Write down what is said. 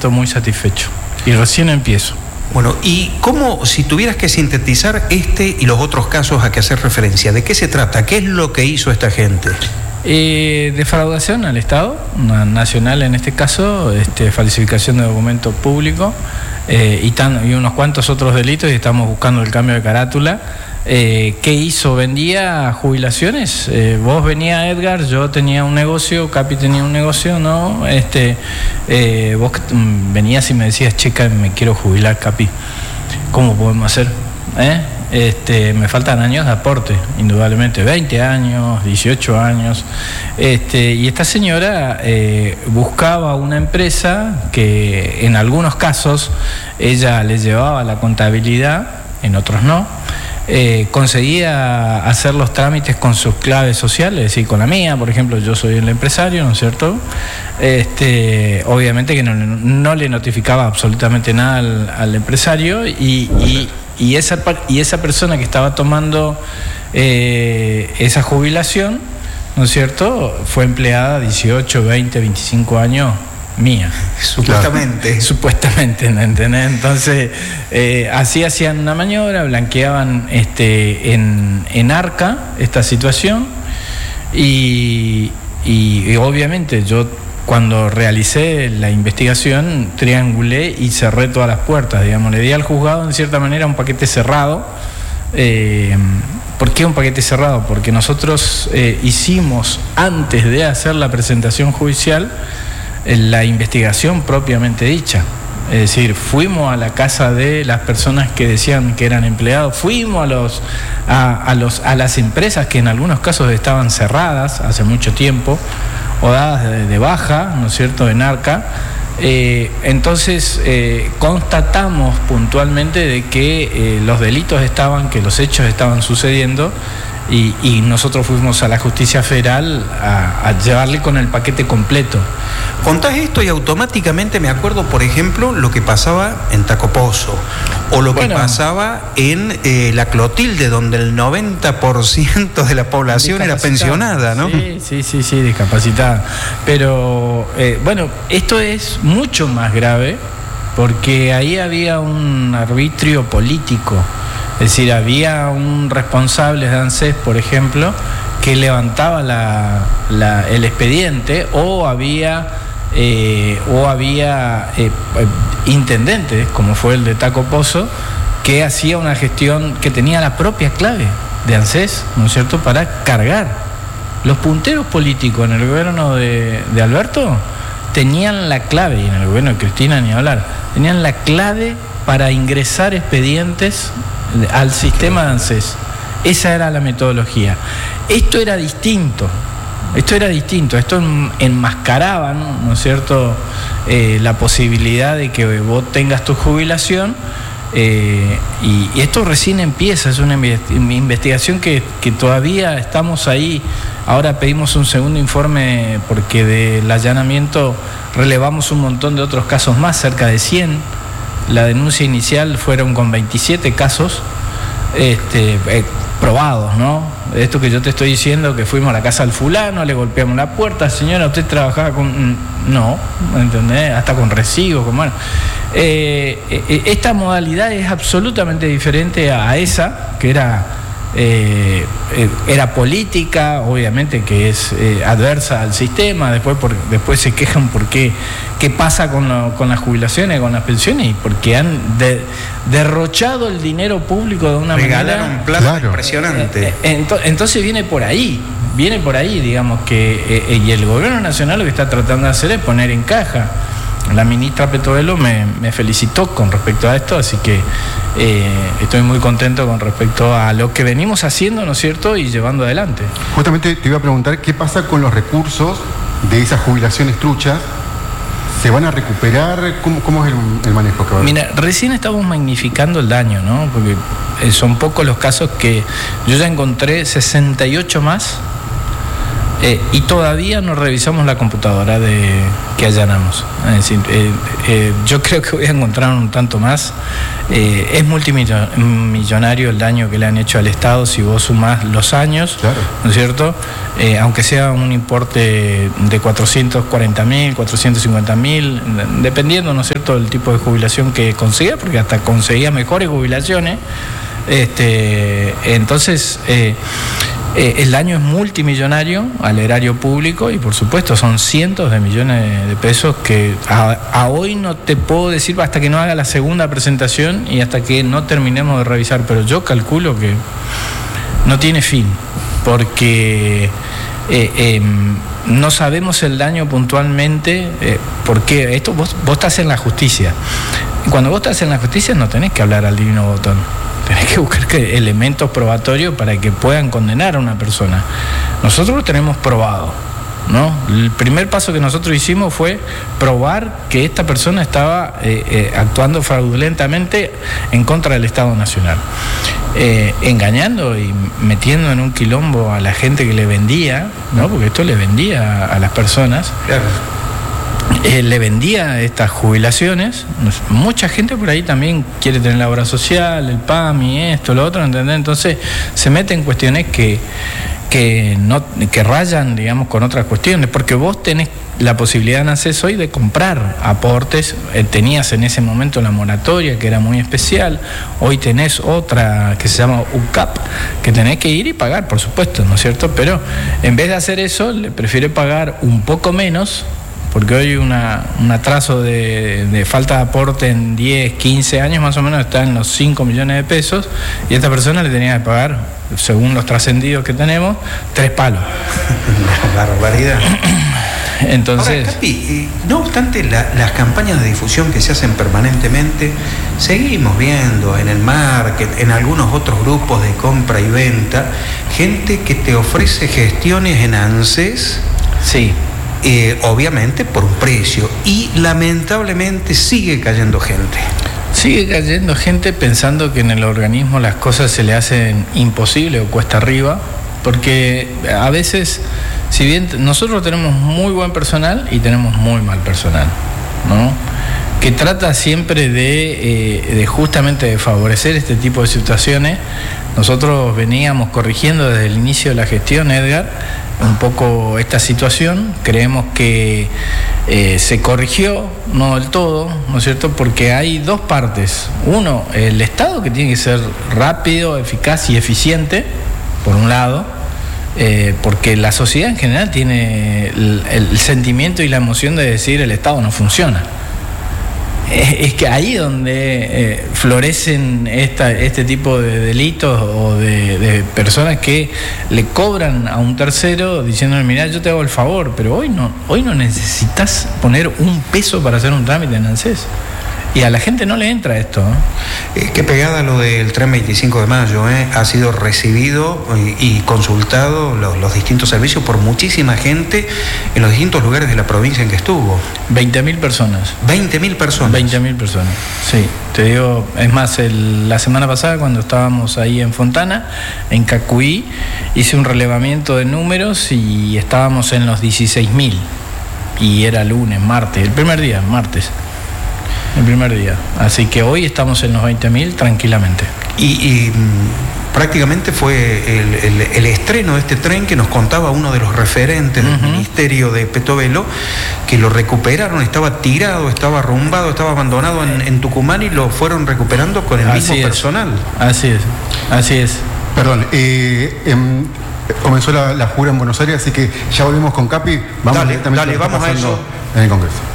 siento muy satisfecho. Y recién empiezo. Bueno, y cómo, si tuvieras que sintetizar este y los otros casos a que hacer referencia, ¿de qué se trata? ¿Qué es lo que hizo esta gente? Defraudación al Estado, nacional en este caso, falsificación de documento público y unos cuantos otros delitos, y estamos buscando el cambio de carátula. ¿Qué hizo? Vendía jubilaciones. Vos venía Edgar, yo tenía un negocio, Capi tenía un negocio, ¿no? Vos venías y me decías, chica, me quiero jubilar, Capi. ¿Cómo podemos hacer? Me faltan años de aporte, indudablemente, 20 años, 18 años. Y esta señora buscaba una empresa que en algunos casos ella le llevaba la contabilidad, en otros no. Conseguía hacer los trámites con sus claves sociales, es decir, con la mía, por ejemplo, yo soy el empresario, ¿no es cierto? Obviamente que no le notificaba absolutamente nada al empresario y esa persona que estaba tomando esa jubilación, ¿no es cierto?, fue empleada 18, 20, 25 años mía. Supuestamente. Claro. Supuestamente, ¿entendés? Entonces, así hacían una maniobra, blanqueaban en Arca esta situación y obviamente yo, cuando realicé la investigación, triangulé y cerré todas las puertas, digamos, le di al juzgado en cierta manera un paquete cerrado. ¿Por qué un paquete cerrado? Porque nosotros hicimos, antes de hacer la presentación judicial, la investigación propiamente dicha. Es decir, fuimos a la casa de las personas que decían que eran empleados, fuimos a las empresas que en algunos casos estaban cerradas hace mucho tiempo o dadas de baja, ¿no es cierto?, en Arca. Entonces constatamos puntualmente de que los delitos que los hechos estaban sucediendo y nosotros fuimos a la justicia federal a llevarle con el paquete completo. Contás esto y automáticamente me acuerdo, por ejemplo, lo que pasaba en Tacopozo o lo que pasaba en la Clotilde, donde el 90% de la población era pensionada, ¿no? Sí, discapacitada. Pero esto es mucho más grave porque ahí había un arbitrio político. Es decir, había un responsable de ANSES, por ejemplo, que levantaba el expediente, o había intendentes, como fue el de Tacopozo, que hacía una gestión que tenía la propia clave de ANSES, ¿no es cierto?, para cargar. Los punteros políticos en el gobierno de Alberto tenían la clave, y en el gobierno de Cristina ni hablar, tenían la clave para ingresar expedientes al sistema de ANSES. Esa era la metodología. Esto era distinto, esto enmascaraba, ¿no es cierto?, la posibilidad de que vos tengas tu jubilación, y esto recién empieza, es una investigación que todavía estamos ahí. Ahora pedimos un segundo informe porque del allanamiento relevamos un montón de otros casos más, cerca de 100. La denuncia inicial fueron con 27 casos probados, ¿no? Esto que yo te estoy diciendo, que fuimos a la casa del fulano, le golpeamos la puerta, señora, usted trabajaba con... No, ¿entendés? Hasta con recibos, con... Bueno. Esta modalidad es absolutamente diferente a esa, que era política, obviamente que es adversa al sistema. Después se quejan porque qué pasa con las jubilaciones, con las pensiones, y porque han derrochado el dinero público de una manera. Regalaron plata impresionante. Entonces viene por ahí, digamos que y el gobierno nacional lo que está tratando de hacer es poner en caja. La ministra Petovelo me felicitó con respecto a esto, así que estoy muy contento con respecto a lo que venimos haciendo, ¿no es cierto?, y llevando adelante. Justamente te iba a preguntar qué pasa con los recursos de esas jubilaciones truchas. ¿Se van a recuperar? ¿Cómo es el manejo que va a haber? Mira, recién estamos magnificando el daño, ¿no? Porque son pocos los casos que yo ya encontré 68 más Y todavía no revisamos la computadora que allanamos. Es decir, yo creo que voy a encontrar un tanto más. Es multimillonario el daño que le han hecho al Estado si vos sumás los años, claro, ¿no es cierto? Aunque sea un importe de 440.000, 450.000, dependiendo, ¿no es cierto?, del tipo de jubilación que consiga, porque hasta conseguía mejores jubilaciones. Entonces, el daño es multimillonario al erario público y por supuesto son cientos de millones de pesos que a hoy no te puedo decir hasta que no haga la segunda presentación y hasta que no terminemos de revisar, pero yo calculo que no tiene fin, porque no sabemos el daño puntualmente, porque esto vos estás en la justicia. Y cuando vos estás en la justicia no tenés que hablar al divino botón. Tenés que buscar elementos probatorios para que puedan condenar a una persona. Nosotros lo tenemos probado, ¿no? El primer paso que nosotros hicimos fue probar que esta persona estaba actuando fraudulentamente en contra del Estado Nacional, engañando y metiendo en un quilombo a la gente que le vendía, ¿no? Porque esto le vendía a las personas. Claro. Le vendía estas jubilaciones. Mucha gente por ahí también quiere tener la obra social, el PAMI, esto, lo otro, ¿entendés? Entonces se mete en cuestiones que rayan, digamos, con otras cuestiones, porque vos tenés la posibilidad en ANSES hoy de comprar aportes. Tenías en ese momento la moratoria, que era muy especial. Hoy tenés otra que se llama UCAP, que tenés que ir y pagar, por supuesto, ¿no es cierto? Pero en vez de hacer eso, le prefiere pagar un poco menos, porque hoy un atraso de falta de aporte en 10, 15 años más o menos está en los 5 millones de pesos, y a esta persona le tenía que pagar, según los trascendidos que tenemos, 3 palos. Una barbaridad. Entonces, ahora, Capi, no obstante las campañas de difusión que se hacen permanentemente, seguimos viendo en el market, en algunos otros grupos de compra y venta, gente que te ofrece gestiones en ANSES. Sí. Obviamente por un precio, y lamentablemente sigue cayendo gente. Sigue cayendo gente pensando que en el organismo las cosas se le hacen imposible o cuesta arriba, porque a veces, si bien nosotros tenemos muy buen personal y tenemos muy mal personal, ¿no?, que trata siempre de justamente de favorecer este tipo de situaciones. Nosotros veníamos corrigiendo desde el inicio de la gestión, Edgar, un poco esta situación. Creemos que se corrigió, no del todo, ¿no es cierto?, porque hay dos partes. Uno, el Estado, que tiene que ser rápido, eficaz y eficiente, por un lado, porque la sociedad en general tiene el sentimiento y la emoción de decir el Estado no funciona. Es que ahí donde florecen este tipo de delitos o de personas que le cobran a un tercero diciéndole, mirá, yo te hago el favor, pero hoy no necesitas poner un peso para hacer un trámite en ANSES. Y a la gente no le entra esto, ¿eh? Qué pegada lo del tren 25 de mayo, ¿eh? Ha sido recibido y consultado los distintos servicios por muchísima gente en los distintos lugares de la provincia en que estuvo. 20.000 personas. 20.000 personas. 20.000 personas, sí. Te digo, es más, la semana pasada cuando estábamos ahí en Fontana, en Cacuí, hice un relevamiento de números y estábamos en los 16.000. Y era lunes, martes, el primer día, martes. El primer día. Así que hoy estamos en los 20.000 tranquilamente. Y prácticamente fue el estreno de este tren que nos contaba uno de los referentes del Ministerio de Petovelo, que lo recuperaron, estaba tirado, estaba arrumbado, estaba abandonado en Tucumán, y lo fueron recuperando con el mismo personal. Así es. Perdón, comenzó la jura en Buenos Aires, así que ya volvemos con Capi. Dale, vamos a eso en el Congreso.